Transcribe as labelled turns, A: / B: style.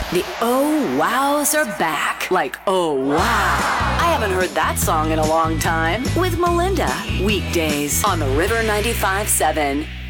A: The Oh Wows are back. Like, oh wow. I haven't heard that song in a long time. With Melinda. Weekdays on the River 95.7.